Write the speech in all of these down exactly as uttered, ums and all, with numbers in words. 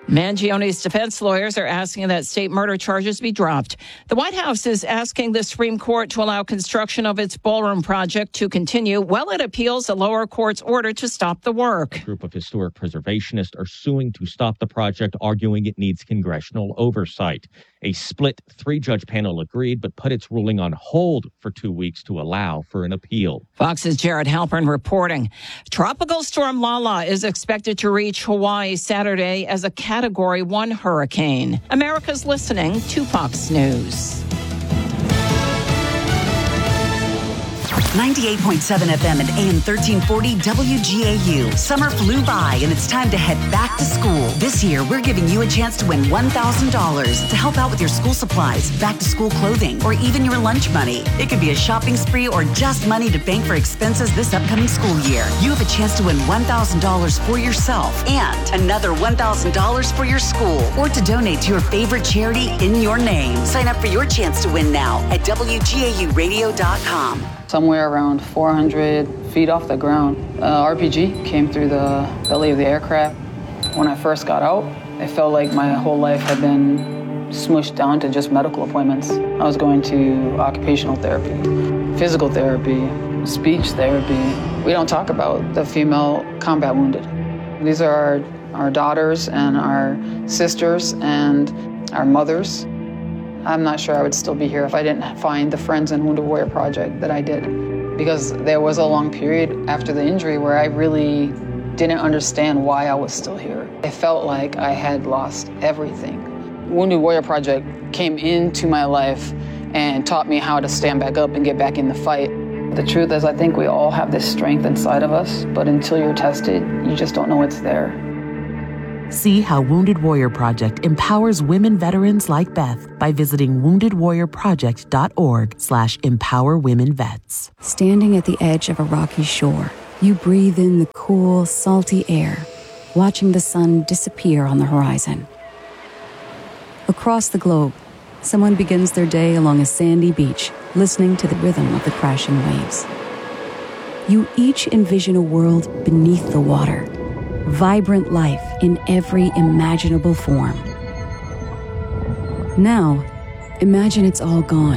Mangione's defense lawyers are asking that state murder charges be dropped. The White House is asking the Supreme Court to allow construction of its ballroom project to continue while it appeals a lower court's order to stop the work. A group of historic preservationists are suing to stop the project, arguing it needs congressional oversight. A split three-judge panel agreed, but put its ruling on hold for two weeks to allow for an appeal. Fox's Jared Halpern reporting. Tropical storm Lala is expected to reach Hawaii Saturday as a Category one hurricane. America's listening to Fox News. ninety-eight point seven F M and A M thirteen forty W G A U. Summer flew by and it's time to head back to school. This year, we're giving you a chance to win one thousand dollars to help out with your school supplies, back to school clothing, or even your lunch money. It could be a shopping spree or just money to bank for expenses this upcoming school year. You have a chance to win one thousand dollars for yourself and another one thousand dollars for your school or to donate to your favorite charity in your name. Sign up for your chance to win now at W G A U radio dot com. Somewhere around four hundred feet off the ground, uh, R P G came through the belly of the aircraft. When I first got out, it felt like my whole life had been smushed down to just medical appointments. I was going to occupational therapy, physical therapy, speech therapy. We don't talk about the female combat wounded. These are our, our daughters and our sisters and our mothers. I'm not sure I would still be here if I didn't find the Friends and Wounded Warrior Project that I did. Because there was a long period after the injury where I really didn't understand why I was still here. It felt like I had lost everything. Wounded Warrior Project came into my life and taught me how to stand back up and get back in the fight. The truth is, I think we all have this strength inside of us, but until you're tested, you just don't know it's there. See how Wounded Warrior Project empowers women veterans like Beth by visiting wounded warrior project dot org slash empower women vets. Standing at the edge of a rocky shore, you breathe in the cool, salty air, watching the sun disappear on the horizon. Across the globe, someone begins their day along a sandy beach, listening to the rhythm of the crashing waves. You each envision a world beneath the water, vibrant life in every imaginable form. Now, imagine it's all gone.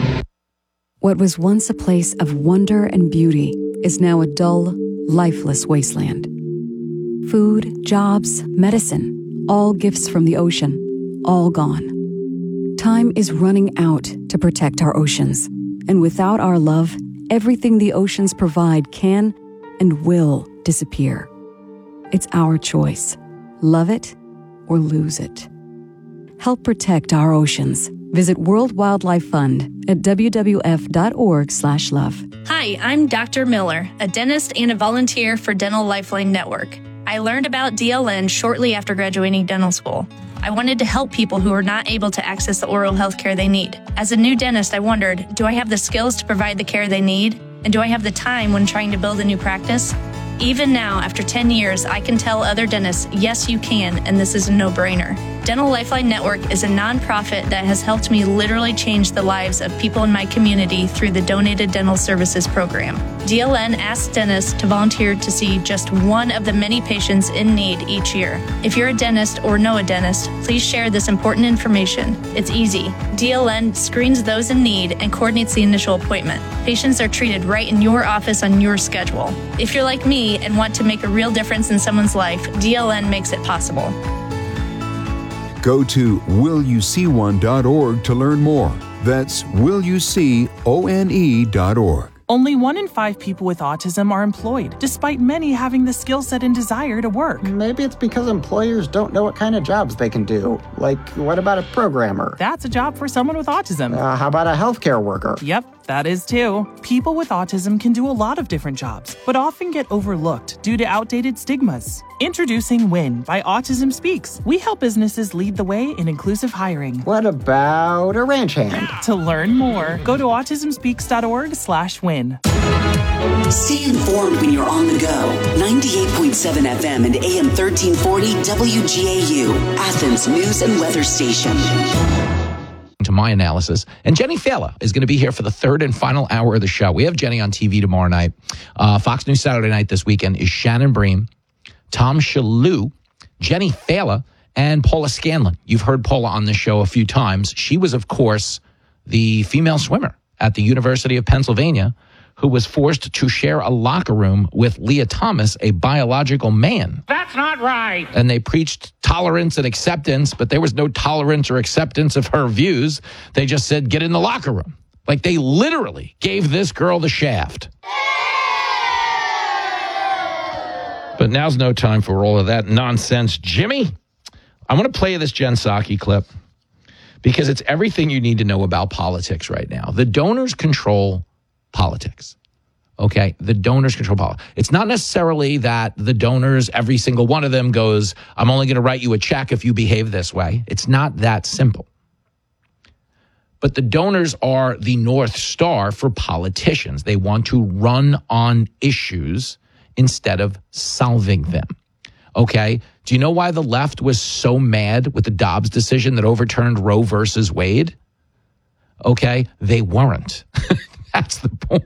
What was once a place of wonder and beauty is now a dull, lifeless wasteland. Food, jobs, medicine, all gifts from the ocean, all gone. Time is running out to protect our oceans, and without our love, everything the oceans provide can and will disappear. It's our choice. Love it or lose it. Help protect our oceans. Visit World Wildlife Fund at w w f dot org slash love. Hi, I'm Doctor Miller, a dentist and a volunteer for Dental Lifeline Network. I learned about D L N shortly after graduating dental school. I wanted to help people who are not able to access the oral health care they need. As a new dentist, I wondered, do I have the skills to provide the care they need? And do I have the time when trying to build a new practice? Even now, after ten years, I can tell other dentists, yes, you can, and this is a no-brainer. Dental Lifeline Network is a nonprofit that has helped me literally change the lives of people in my community through the Donated Dental Services program. D L N asks dentists to volunteer to see just one of the many patients in need each year. If you're a dentist or know a dentist, please share this important information. It's easy. D L N screens those in need and coordinates the initial appointment. Patients are treated right in your office on your schedule. If you're like me and want to make a real difference in someone's life, D L N makes it possible. Go to will you see one dot org to learn more. That's will you see one dot org. Only one in five people with autism are employed, despite many having the skill set and desire to work. Maybe it's because employers don't know what kind of jobs they can do. Like, what about a programmer? That's a job for someone with autism. Uh, how about a healthcare worker? Yep, that is too. People with autism can do a lot of different jobs, but often get overlooked due to outdated stigmas. Introducing WIN by Autism Speaks. We help businesses lead the way in inclusive hiring. What about a ranch hand? To learn more, go to autism speaks dot org slash win. Stay informed when you're on the go. ninety-eight point seven F M and A M thirteen forty W G A U, Athens News and Weather Station. To my analysis. And Jenny Fala is going to be here for the third and final hour of the show. We have Jenny on T V tomorrow night. Uh, Fox News Saturday night this weekend is Shannon Bream, Tom Shalhoub, Jenny Fala, and Paula Scanlon. You've heard Paula on this show a few times. She was, of course, the female swimmer at the University of Pennsylvania who was forced to share a locker room with Leah Thomas, a biological man. That's not right. And they preached tolerance and acceptance, but there was no tolerance or acceptance of her views. They just said, get in the locker room. Like, they literally gave this girl the shaft. But now's no time for all of that nonsense. Jimmy, I want to play you this Jen Psaki clip because it's everything you need to know about politics right now. The donors control politics. Okay? The donors control politics. It's not necessarily that the donors, every single one of them goes, I'm only going to write you a check if you behave this way. It's not that simple. But the donors are the North Star for politicians. They want to run on issues instead of solving them. Okay? Do you know why the left was so mad with the Dobbs decision that overturned Roe versus Wade? Okay? They weren't. That's the point.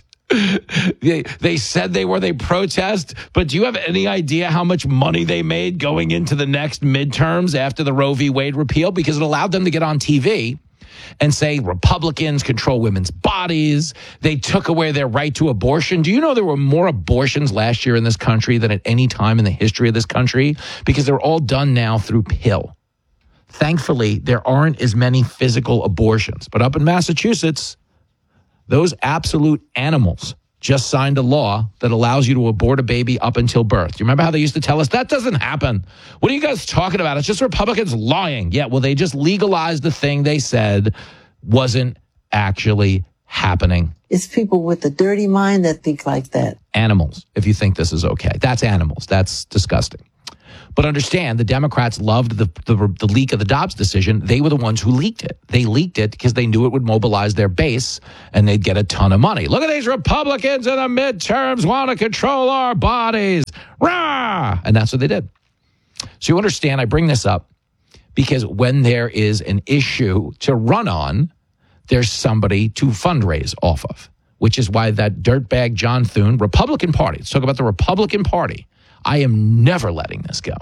They, they said they were, they protest, but do you have any idea how much money they made going into the next midterms after the Roe v. Wade repeal? Because it allowed them to get on T V and say Republicans control women's bodies. They took away their right to abortion. Do you know there were more abortions last year in this country than at any time in the history of this country? Because they're all done now through pill. Thankfully, there aren't as many physical abortions. But up in Massachusetts, those absolute animals just signed a law that allows you to abort a baby up until birth. You remember how they used to tell us that doesn't happen? What are you guys talking about? It's just Republicans lying. Yeah, well, they just legalized the thing they said wasn't actually happening. It's people with a dirty mind that think like that. Animals, if you think this is okay. That's animals. That's disgusting. But understand, the Democrats loved the, the the leak of the Dobbs decision. They were the ones who leaked it. They leaked it because they knew it would mobilize their base and they'd get a ton of money. Look at these Republicans in the midterms want to control our bodies. Rah! And that's what they did. So you understand, I bring this up because when there is an issue to run on, there's somebody to fundraise off of, which is why that dirtbag John Thune, Republican Party, let's talk about the Republican Party. I am never letting this go.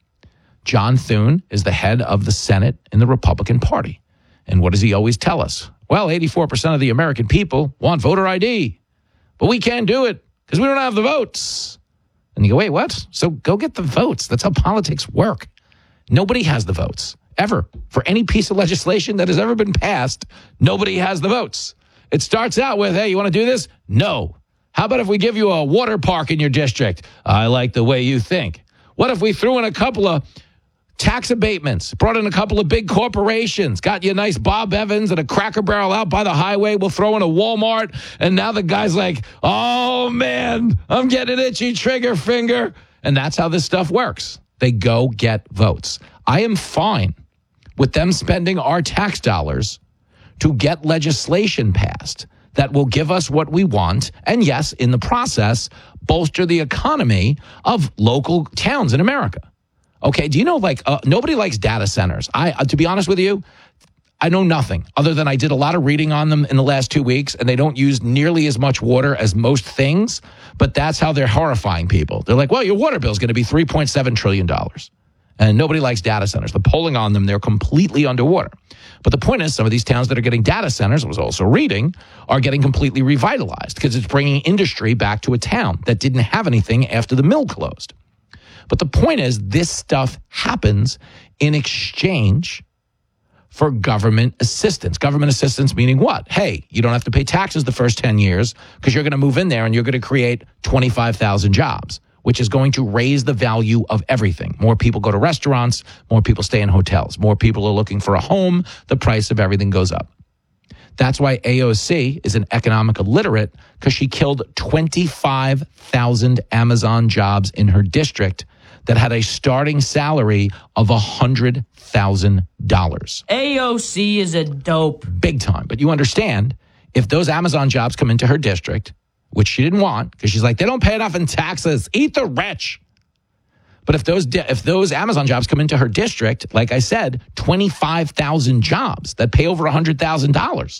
John Thune is the head of the Senate in the Republican Party. And what does he always tell us? Well, eighty-four percent of the American people want voter I D, but we can't do it because we don't have the votes. And you go, wait, what? So go get the votes. That's how politics work. Nobody has the votes, ever. For any piece of legislation that has ever been passed, nobody has the votes. It starts out with, hey, you want to do this? No. How about if we give you a water park in your district? I like the way you think. What if we threw in a couple of tax abatements, brought in a couple of big corporations, got you a nice Bob Evans and a Cracker Barrel out by the highway? We'll throw in a Walmart. And now the guy's like, oh, man, I'm getting itchy trigger finger. And that's how this stuff works. They go get votes. I am fine with them spending our tax dollars to get legislation passed that will give us what we want, and yes, in the process, bolster the economy of local towns in America. Okay, do you know, like, uh, nobody likes data centers. I, uh, to be honest with you, I know nothing other than I did a lot of reading on them in the last two weeks, and they don't use nearly as much water as most things, but that's how they're horrifying people. They're like, well, your water bill is going to be three point seven trillion dollars. And nobody likes data centers. The polling on them, they're completely underwater. But the point is, some of these towns that are getting data centers, I was also reading, are getting completely revitalized because it's bringing industry back to a town that didn't have anything after the mill closed. But the point is, this stuff happens in exchange for government assistance. Government assistance meaning what? Hey, you don't have to pay taxes the first ten years because you're going to move in there and you're going to create twenty-five thousand jobs, which is going to raise the value of everything. More people go to restaurants, more people stay in hotels, more people are looking for a home, the price of everything goes up. That's why A O C is an economic illiterate, because she killed twenty-five thousand Amazon jobs in her district that had a starting salary of one hundred thousand dollars. A O C is a dope. Big time. But you understand, if those Amazon jobs come into her district, which she didn't want, because she's like, they don't pay enough in taxes. Eat the rich. But if those if those Amazon jobs come into her district, like I said, twenty-five thousand jobs that pay over one hundred thousand dollars.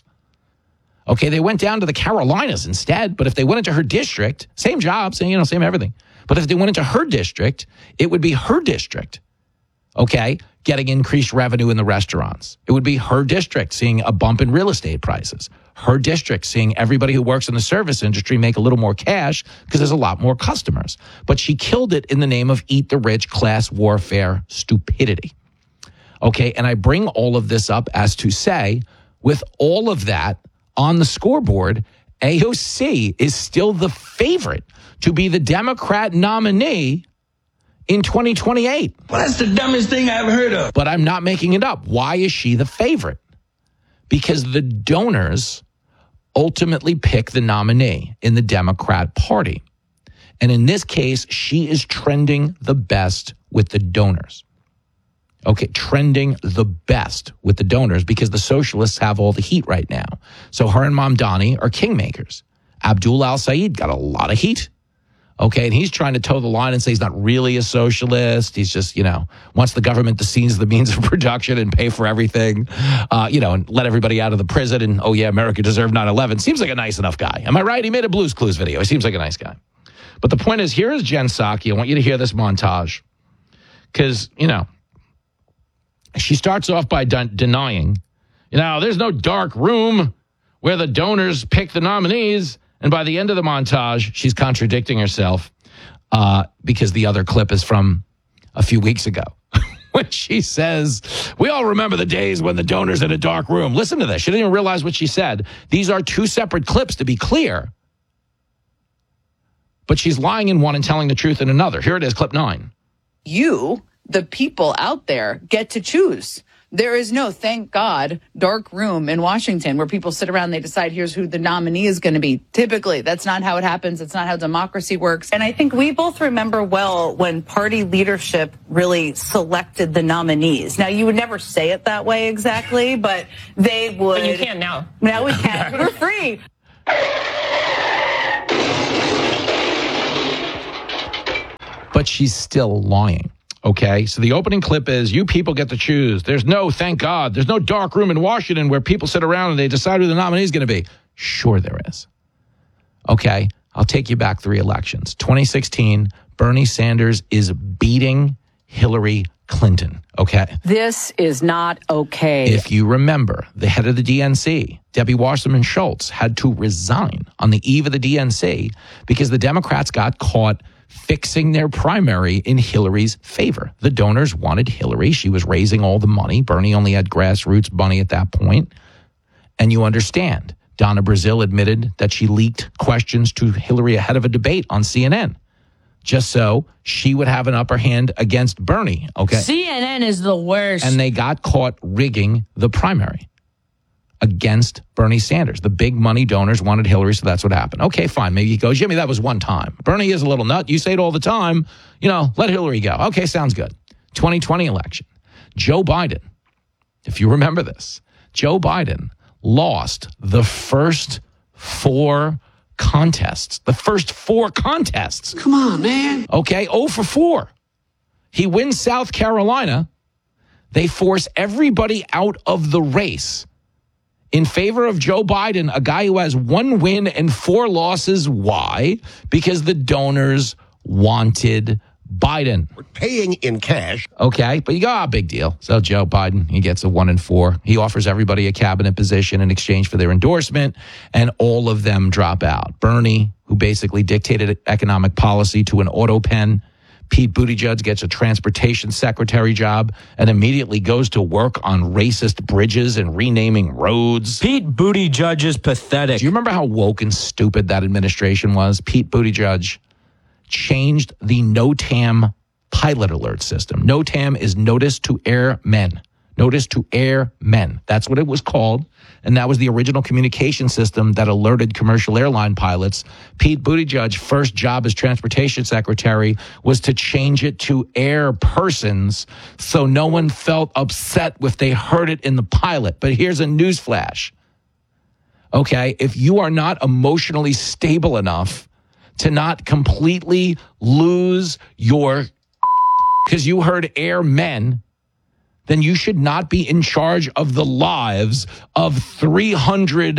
Okay, they went down to the Carolinas instead, but if they went into her district, same jobs, you know, same everything. But if they went into her district, it would be her district. okay, getting increased revenue in the restaurants. It would be her district seeing a bump in real estate prices. Her district seeing everybody who works in the service industry make a little more cash because there's a lot more customers. But she killed it in the name of eat the rich, class warfare, stupidity. Okay, and I bring all of this up as to say, with all of that on the scoreboard, A O C is still the favorite to be the Democrat nominee in twenty twenty-eight. Well, that's the dumbest thing I've heard of. But I'm not making it up. Why is she the favorite? Because the donors ultimately pick the nominee in the Democrat Party. And in this case, she is trending the best with the donors. Okay, trending the best with the donors because the socialists have all the heat right now. So her and Mamdani are kingmakers. Abdul al-Sayed got a lot of heat. Okay, and he's trying to toe the line and say he's not really a socialist. He's just, you know, wants the government to seize the means of production and pay for everything, uh, you know, and let everybody out of the prison. And, oh, yeah, America deserved nine eleven. Seems like a nice enough guy. Am I right? He made a Blue's Clues video. He seems like a nice guy. But the point is, here is Jen Psaki. I want you to hear this montage because, you know, she starts off by de- denying, you know, there's no dark room where the donors pick the nominees. And by the end of the montage, she's contradicting herself uh, because the other clip is from a few weeks ago when she says, we all remember the days when the donors in a dark room. Listen to this. She didn't even realize what she said. These are two separate clips, to be clear. But she's lying in one and telling the truth in another. Here it is, clip nine. You, the people out there, get to choose. There is no, thank God, dark room in Washington where people sit around and they decide here's who the nominee is going to be. Typically, that's not how it happens. It's not how democracy works. And I think we both remember well when party leadership really selected the nominees. Now, you would never say it that way exactly, but they would. But you can now. Now we can. We're free. But she's still lying. Okay, so the opening clip is, you people get to choose. There's no, thank God, there's no dark room in Washington where people sit around and they decide who the nominee is going to be. Sure there is. Okay, I'll take you back three elections. twenty sixteen, Bernie Sanders is beating Hillary Clinton, okay? This is not okay. If you remember, the head of the D N C, Debbie Wasserman Schultz, had to resign on the eve of the D N C because the Democrats got caught fixing their primary in Hillary's favor. The donors wanted Hillary. She was raising all the money. Bernie only had grassroots money at that point. And you understand, Donna Brazile admitted that she leaked questions to Hillary ahead of a debate on C N N, just so she would have an upper hand against Bernie. Okay. C N N is the worst. And they got caught rigging the primary against Bernie Sanders. The big money donors wanted Hillary, so that's what happened. Okay, fine. Maybe you go, Jimmy, that was one time. Bernie is a little nut. You say it all the time. You know, let Hillary go. Okay, sounds good. twenty twenty election. Joe Biden, if you remember this, Joe Biden lost the first four contests. The first four contests. Come on, man. Okay, oh for four. He wins South Carolina. They force everybody out of the race in favor of Joe Biden, a guy who has one win and four losses. Why? Because the donors wanted Biden. We're paying in cash. Okay, but you go, ah, big deal. So Joe Biden, he gets a one and four. He offers everybody a cabinet position in exchange for their endorsement, and all of them drop out. Bernie, who basically dictated economic policy to an auto pen. Pete Buttigieg gets a transportation secretary job and immediately goes to work on racist bridges and renaming roads. Pete Buttigieg is pathetic. Do you remember how woke and stupid that administration was? Pete Buttigieg changed the NOTAM pilot alert system. NOTAM is Notice to Airmen. Notice to Airmen. That's what it was called. And that was the original communication system that alerted commercial airline pilots. Pete Buttigieg's first job as transportation secretary was to change it to air persons so no one felt upset if they heard it in the pilot. But here's a newsflash. Okay, if you are not emotionally stable enough to not completely lose your, because you heard airmen, then you should not be in charge of the lives of three hundred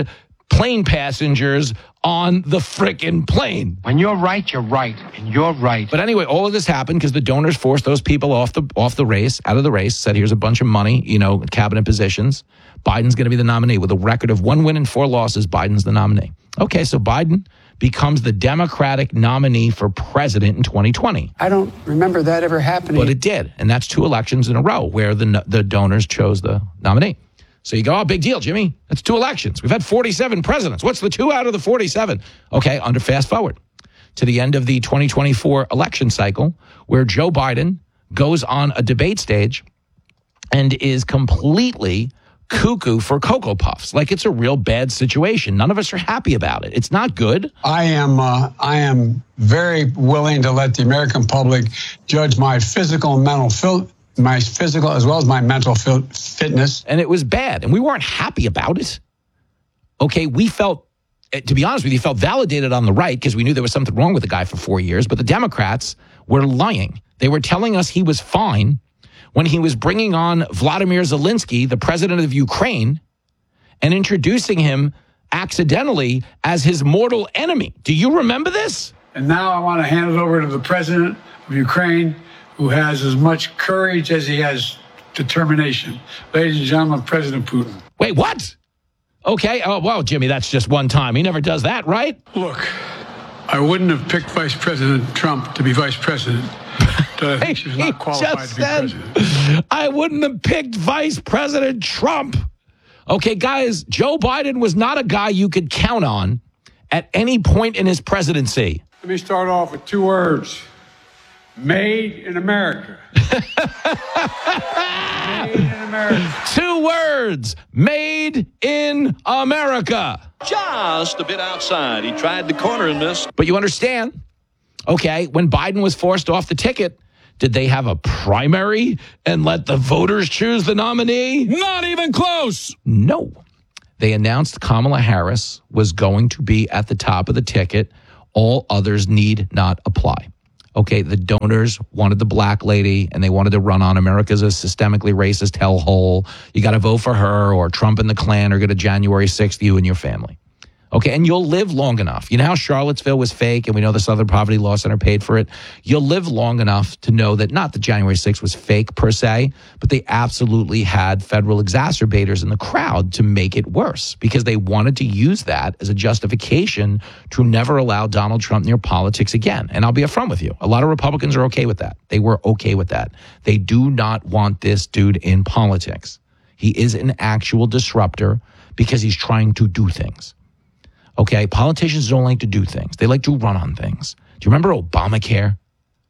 plane passengers on the frickin' plane. When you're right, you're right, and you're right. But anyway, all of this happened because the donors forced those people off the off the race, out of the race, said here's a bunch of money, you know, cabinet positions. Biden's going to be the nominee. With a record of one win and four losses, Biden's the nominee. Okay, so Biden becomes the Democratic nominee for president in twenty twenty. I don't remember that ever happening. But it did, and that's two elections in a row where the the donors chose the nominee. So you go, oh, big deal, Jimmy. That's two elections. We've had forty-seven presidents. What's the two out of the forty-seven? Okay, under fast forward to the end of the twenty twenty-four election cycle, where Joe Biden goes on a debate stage and is completely cuckoo for Cocoa Puffs. Like it's a real bad situation. None of us are happy about it. It's not good. I am uh, I am very willing to let the American public judge my physical and mental fil- my physical as well as my mental fil- fitness. And it was bad. And we weren't happy about it. Okay, we felt, to be honest with you, felt validated on the right because we knew there was something wrong with the guy for four years. But the Democrats were lying. They were telling us he was fine when he was bringing on Vladimir Zelensky, the president of Ukraine, and introducing him accidentally as his mortal enemy. Do you remember this? And now I want to hand it over to the president of Ukraine, who has as much courage as he has determination. Ladies and gentlemen, President Putin. Wait, what? Okay. Oh, well, Jimmy, that's just one time. He never does that, right? Look, I wouldn't have picked Vice President Trump to be vice president. I think she was not qualified to be said, president. I wouldn't have picked Vice President Trump. Okay, guys, Joe Biden was not a guy you could count on at any point in his presidency. Let me start off with two words. Made in America. Made in America. Two words. Made in America. Just a bit outside. He tried the corner and missed. But you understand, okay, when Biden was forced off the ticket, did they have a primary and let the voters choose the nominee? Not even close. No. They announced Kamala Harris was going to be at the top of the ticket. All others need not apply. Okay, the donors wanted the black lady, and they wanted to run on America's a systemically racist hellhole. You got to vote for her, or Trump and the Klan are going to January sixth you and your family. Okay, and you'll live long enough. You know how Charlottesville was fake, and we know the Southern Poverty Law Center paid for it? You'll live long enough to know that not that January sixth was fake per se, but they absolutely had federal exacerbators in the crowd to make it worse because they wanted to use that as a justification to never allow Donald Trump near politics again. And I'll be upfront with you. A lot of Republicans are okay with that. They were okay with that. They do not want this dude in politics. He is an actual disruptor because he's trying to do things. Okay, politicians don't like to do things. They like to run on things. Do you remember Obamacare?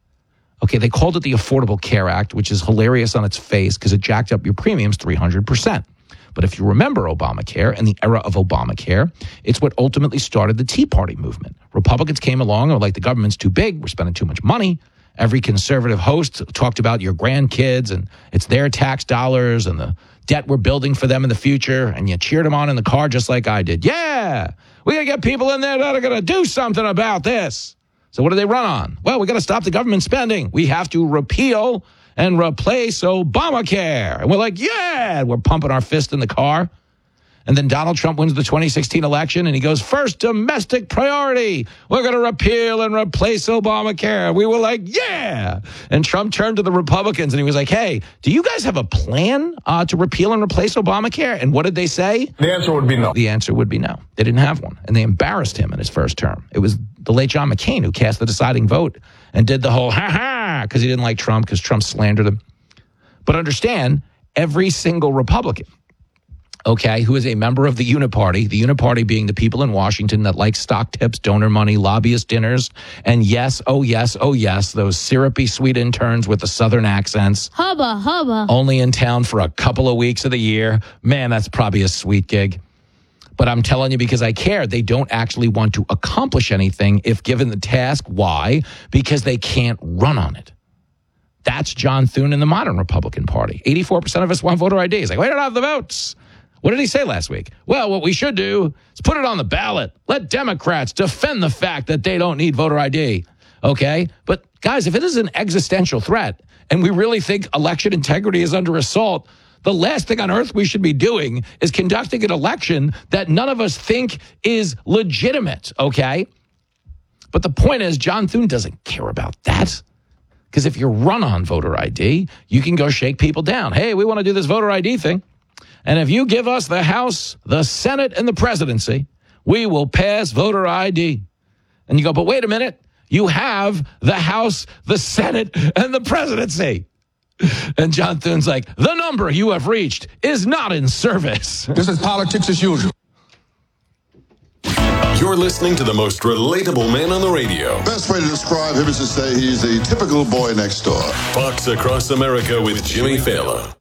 Okay, they called it the Affordable Care Act, which is hilarious on its face because it jacked up your premiums three hundred percent. But if you remember Obamacare and the era of Obamacare, it's what ultimately started the Tea Party movement. Republicans came along and were like, the government's too big, we're spending too much money. Every conservative host talked about your grandkids and it's their tax dollars and the debt we're building for them in the future. And you cheered them on in the car just like I did. Yeah, we got to get people in there that are going to do something about this. So what do they run on? Well, we got to stop the government spending. We have to repeal and replace Obamacare. And we're like, yeah, we're pumping our fist in the car. And then Donald Trump wins the twenty sixteen election and he goes, first domestic priority. We're going to repeal and replace Obamacare. We were like, yeah. And Trump turned to the Republicans and he was like, hey, do you guys have a plan uh, to repeal and replace Obamacare? And what did they say? The answer would be no. The answer would be no. They didn't have one. And they embarrassed him in his first term. It was the late John McCain who cast the deciding vote and did the whole ha-ha because he didn't like Trump because Trump slandered him. But understand, every single Republican, okay, who is a member of the Uniparty, the Uniparty being the people in Washington that like stock tips, donor money, lobbyist dinners, and yes, oh yes, oh yes, those syrupy sweet interns with the Southern accents. Hubba, hubba. Only in town for a couple of weeks of the year. Man, that's probably a sweet gig. But I'm telling you because I care, they don't actually want to accomplish anything if given the task. Why? Because they can't run on it. That's John Thune in the modern Republican Party. eighty-four percent of us want voter I D. He's like, we don't have the votes. What did he say last week? Well, what we should do is put it on the ballot. Let Democrats defend the fact that they don't need voter I D. Okay? But guys, if it is an existential threat and we really think election integrity is under assault, The last thing on earth we should be doing is conducting an election that none of us think is legitimate, okay? But the point is, John Thune doesn't care about that. Because if you're run on voter I D, you can go shake people down. Hey, we want to do this voter I D thing. And if you give us the House, the Senate, and the presidency, we will pass voter I D. And you go, but wait a minute. You have the House, the Senate, and the presidency. And John Thune's like, the number you have reached is not in service. This is politics as usual. You're listening to the most relatable man on the radio. Best way to describe him is to say he's a typical boy next door. Fox Across America with Jimmy Fallon.